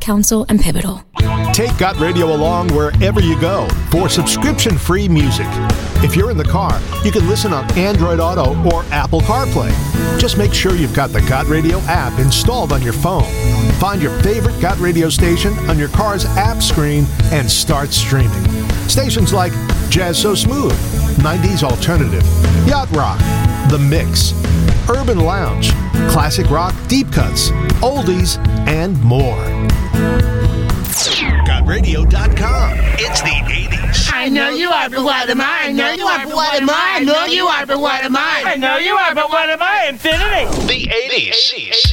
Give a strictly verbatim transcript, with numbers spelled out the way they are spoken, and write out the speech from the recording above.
Council, and Pivotal. Take Got Radio along wherever you go for subscription-free music. If you're in the car, you can listen on Android Auto or Apple CarPlay. Just make sure you've got the Got Radio app installed on your phone. Find your favorite Got Radio station on your car's app screen and start streaming. Stations like Jazz So Smooth, nineties Alternative, Yacht Rock, The Mix, Urban Lounge, Classic Rock Deep Cuts, Oldies, and more. got radio dot com. It's the eighties. I know you are, but what am I? I know you are, but what am I? I know you are, but what am I? I know you are, but what am I? Infinity. The eighties.